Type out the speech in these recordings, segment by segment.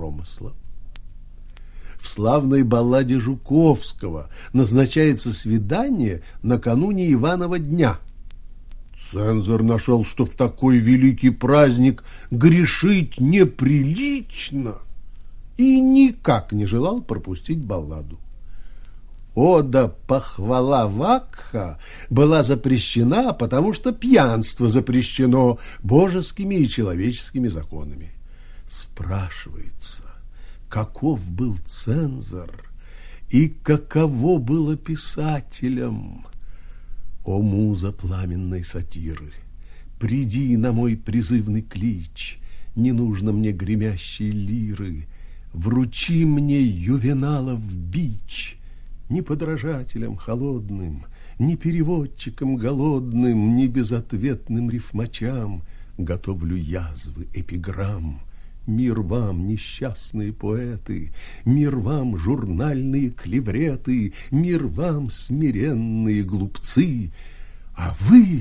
промысла. В славной балладе Жуковского назначается свидание накануне Иванова дня. Цензор нашел, что в такой великий праздник грешить неприлично, и никак не желал пропустить балладу. Ода «Похвала Вакха» была запрещена, потому что пьянство запрещено божескими и человеческими законами. Спрашивается, каков был цензор и каково было писателям? О, муза пламенной сатиры, приди на мой призывный клич, не нужно мне гремящей лиры, вручи мне Ювеналов бич. Ни подражателям холодным, ни переводчикам голодным, ни безответным рифмачам готовлю язвы эпиграмм. Мир вам, несчастные поэты, мир вам, журнальные клевреты, мир вам, смиренные глупцы, а вы,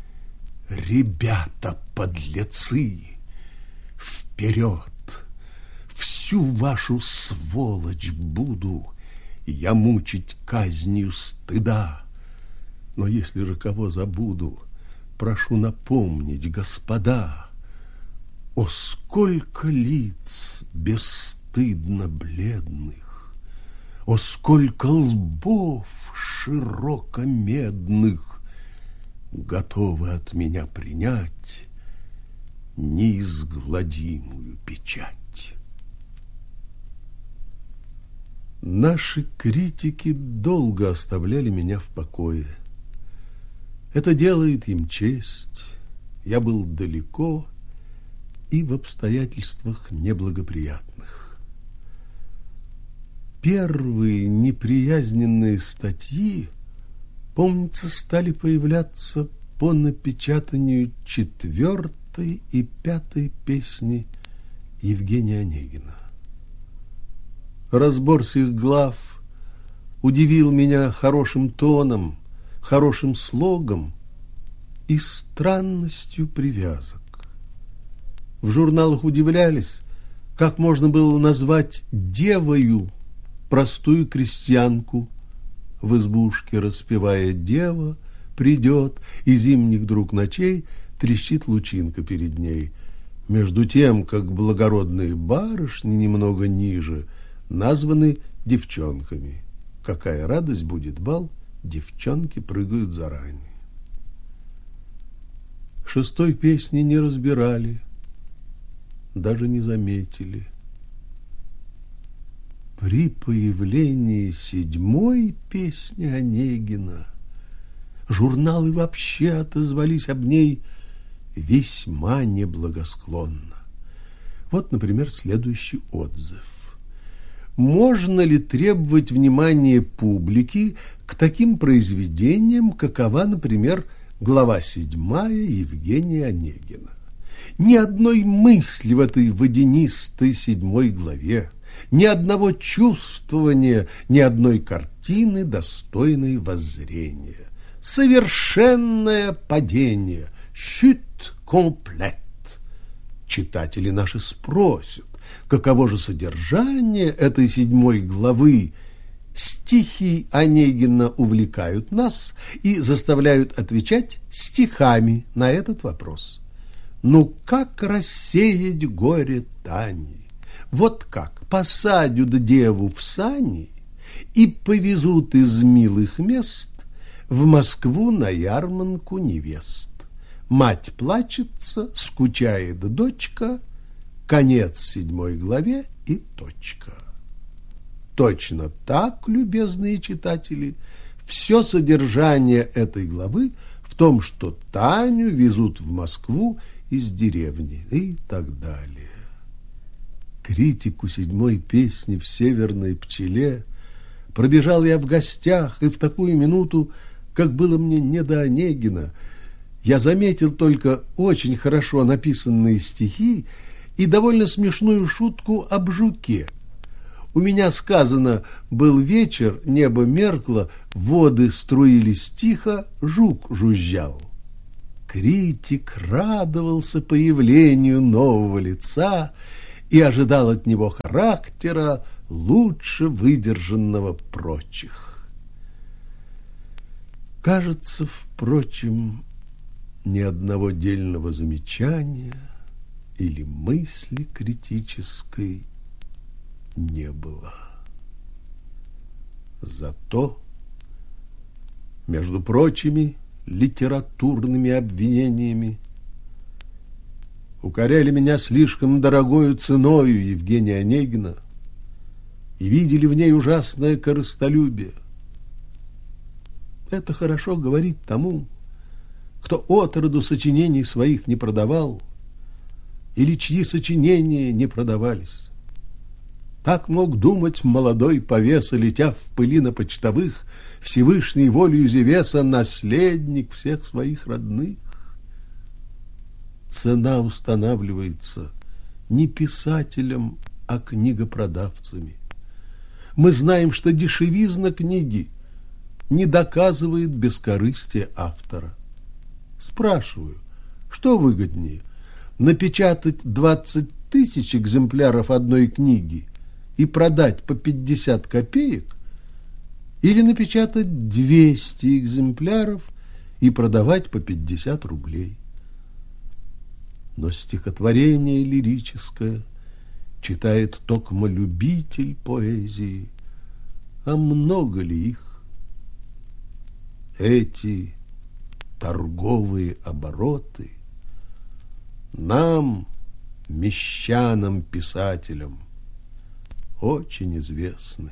ребята-подлецы, вперед! Всю вашу сволочь буду я мучить казнью стыда. Но если же кого забуду, прошу напомнить, господа, о, сколько лиц бесстыдно бледных, о, сколько лбов широкомедных готовы от меня принять неизгладимую печать. Наши критики долго оставляли меня в покое. Это делает им честь. Я был далеко и в обстоятельствах неблагоприятных. Первые неприязненные статьи, помнится, стали появляться по напечатанию 4-й и 5-й песни Евгения Онегина. Разбор сих глав удивил меня хорошим тоном, хорошим слогом и странностью привязок. В журналах удивлялись, как можно было назвать девою простую крестьянку. В избушке распевая дева придет, и зимних друг ночей трещит лучинка перед ней. Между тем, как благородные барышни немного ниже названы девчонками. Какая радость будет бал, девчонки прыгают заранее. 6-й песни не разбирали, даже не заметили. При появлении 7-й песни Онегина журналы вообще отозвались об ней весьма неблагосклонно. Вот, например, следующий отзыв. Можно ли требовать внимания публики к таким произведениям, какова, например, глава 7 Евгения Онегина? Ни одной мысли в этой водянистой 7 главе, ни одного чувствования, ни одной картины, достойной воззрения. Совершенное падение, chute complète. Читатели наши спросят, каково же содержание этой 7 главы. Стихи Онегина увлекают нас и заставляют отвечать стихами на этот вопрос. Ну, как рассеять горе Тани? Вот как посадят деву в сани и повезут из милых мест в Москву на ярмарку невест. Мать плачется, скучает дочка, конец 7 главе и точка. Точно так, любезные читатели, все содержание этой главы в том, что Таню везут в Москву из деревни и так далее. Критику 7 песни в «Северной пчеле» пробежал я в гостях, и в такую минуту, как было мне не до Онегина, я заметил только очень хорошо написанные стихи и довольно смешную шутку об жуке. У меня сказано: был вечер, небо меркло, воды струились тихо, жук жужжал. Критик радовался появлению нового лица и ожидал от него характера, лучше выдержанного прочих. Кажется, впрочем, ни одного дельного замечания или мысли критической не было. Зато, между прочими литературными обвинениями, укоряли меня слишком дорогою ценою Евгения Онегина и видели в ней ужасное корыстолюбие. Это хорошо говорить тому, кто отроду сочинений своих не продавал или чьи сочинения не продавались. Так мог думать молодой повеса, летя в пыли на почтовых, Всевышней волею Зевеса наследник всех своих родных. Цена устанавливается не писателем, а книгопродавцами. Мы знаем, что дешевизна книги не доказывает бескорыстие автора. Спрашиваю, что выгоднее, напечатать 20 тысяч экземпляров одной книги и продать по 50 копеек, или напечатать 200 экземпляров и продавать по 50 рублей? Но стихотворение лирическое читает токмо любитель поэзии, а много ли их? Эти торговые обороты нам, мещанам-писателям, очень известны.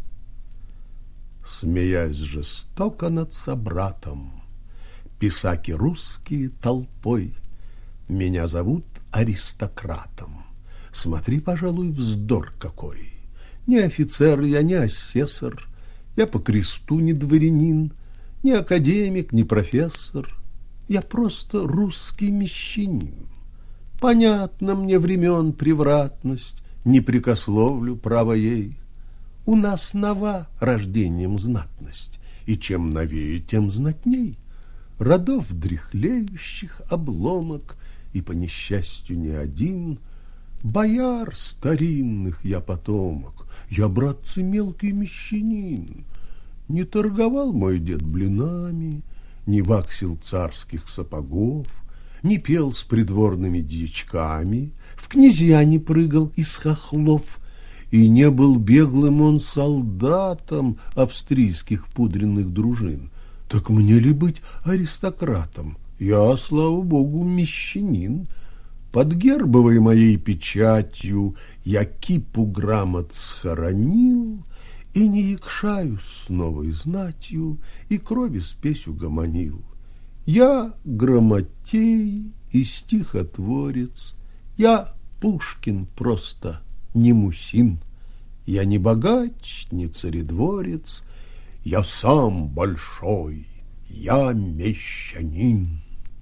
Смеясь жестоко над собратом, писаки русские толпой меня зовут аристократом. Смотри, пожалуй, вздор какой. Не офицер я, не асессор, я по кресту не дворянин, не академик, не профессор. Я просто русский мещанин. Понятно мне времен превратность, не прекословлю право ей. У нас нова рождением знатность, и чем новее, тем знатней. Родов дряхлеющих обломок, и по несчастью не один. Бояр старинных я потомок, я, братцы, мелкий мещанин. Не торговал мой дед блинами, не ваксил царских сапогов, не пел с придворными дьячками, в князья не прыгал из хохлов, и не был беглым он солдатом австрийских пудренных дружин. Так мне ли быть аристократом? Я, слава богу, мещанин. Под гербовой моей печатью я кипу грамот схоронил, и не якшаюсь с новой знатью, и крови спесь угомонил. Я грамотей и стихотворец, я Пушкин просто, не Мусин. Я не богач, не царедворец, я сам большой, я мещанин.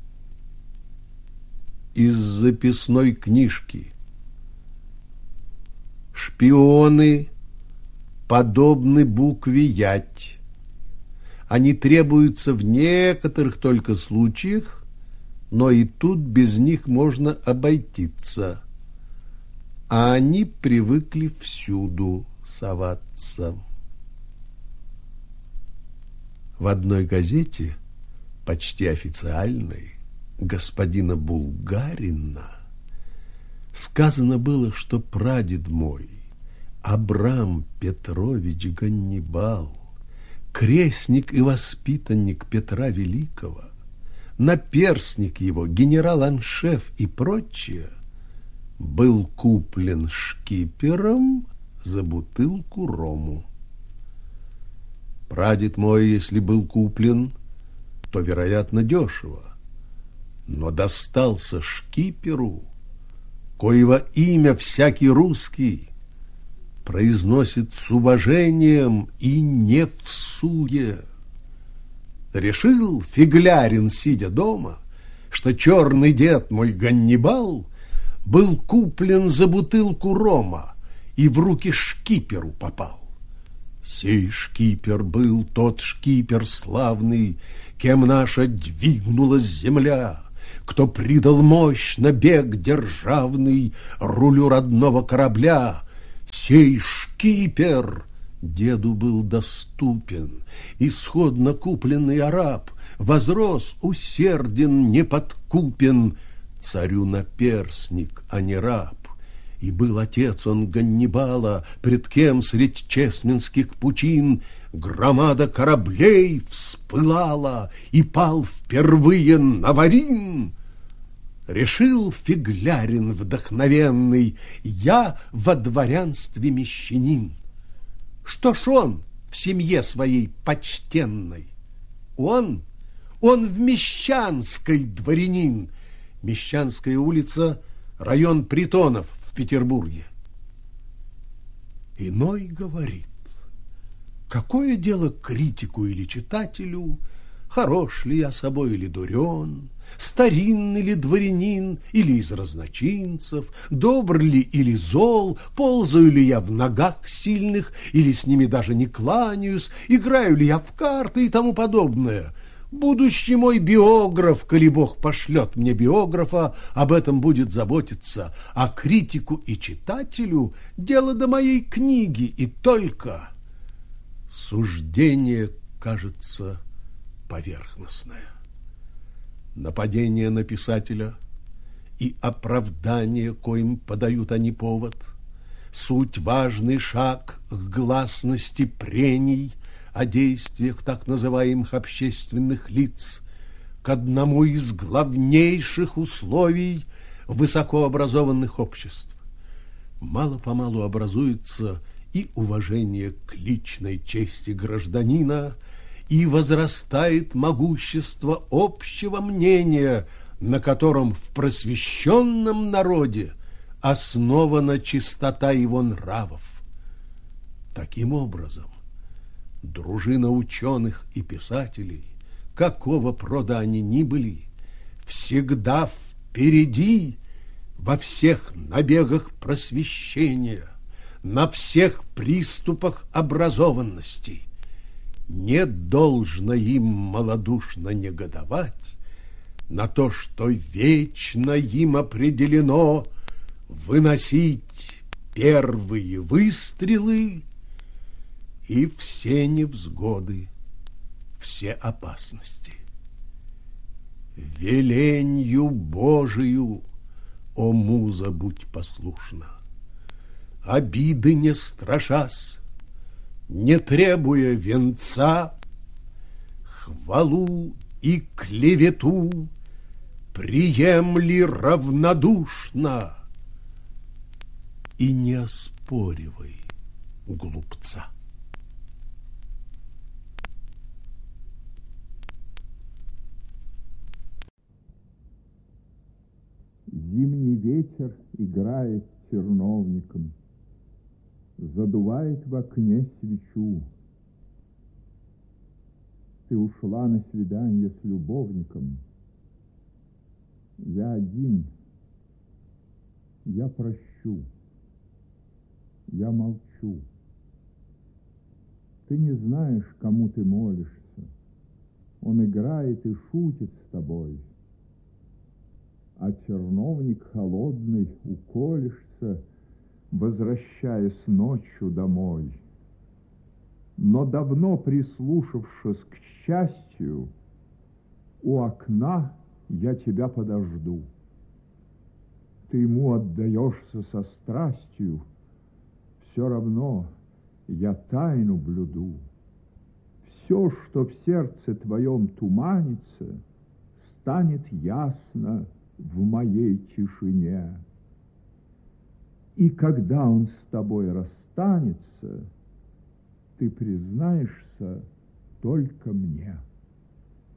Из записной книжки. Шпионы подобны букве Ять. Они требуются в некоторых только случаях, но и тут без них можно обойтиться. А они привыкли всюду соваться. В одной газете, почти официальной, господина Булгарина, сказано было, что прадед мой, Абрам Петрович Ганнибал, крестник и воспитанник Петра Великого, наперсник его, генерал-аншеф и прочее, был куплен шкипером за бутылку рому. Прадед мой, если был куплен, то, вероятно, дешево, но достался шкиперу, коего имя всякий русский произносит с уважением и не всуе. Решил фиглярин, сидя дома, что черный дед мой Ганнибал был куплен за бутылку рома и в руки шкиперу попал. Сей шкипер был тот шкипер славный, кем наша двигнулась земля, кто придал мощь на бег державный рулю родного корабля. Сей шкипер деду был доступен, исходно купленный араб, возрос усерден, неподкупен, царю наперсник, а не раб. И был отец он Ганнибала, пред кем средь чесменских пучин громада кораблей вспылала, и пал впервые Наварин. Решил фиглярин вдохновенный: я во дворянстве мещанин. Что ж он в семье своей почтенной? Он в Мещанской дворянин. Мещанская улица — район притонов в Петербурге. Иной говорит: какое дело критику или читателю, хорош ли я собой или дурен, старинный ли дворянин или из разночинцев, добр ли или зол, ползаю ли я в ногах сильных или с ними даже не кланяюсь, играю ли я в карты и тому подобное. Будущий мой биограф, коли Бог пошлет мне биографа, об этом будет заботиться, а критику и читателю дело до моей книги и только. Суждение, кажется, поверхностное. Нападение на писателя и оправдание, коим подают они повод, суть важный шаг к гласности прений о действиях так называемых общественных лиц, к одному из главнейших условий высокообразованных обществ. Мало-помалу образуется и уважение к личной чести гражданина, и возрастает могущество общего мнения, на котором в просвещенном народе основана чистота его нравов. Таким образом, дружина ученых и писателей, какого прода они ни были, всегда впереди во всех набегах просвещения, на всех приступах образованности. Не должно им малодушно негодовать на то, что вечно им определено выносить первые выстрелы и все невзгоды, все опасности. Веленью Божию, о муза, будь послушна, обиды не страшась, не требуя венца, хвалу и клевету приемли равнодушно и не оспоривай глупца. Зимний ветер играет с терновником, задувает в окне свечу. Ты ушла на свидание с любовником. Я один, я прощу, я молчу. Ты не знаешь, кому ты молишься. Он играет и шутит с тобой. А терновник холодный уколешься, возвращаясь ночью домой. Но давно прислушавшись к счастью, у окна я тебя подожду. Ты ему отдаешься со страстью, все равно я тайну блюду. Все, что в сердце твоем туманится, станет ясно в моей тишине. И когда он с тобой расстанется, ты признаешься только мне.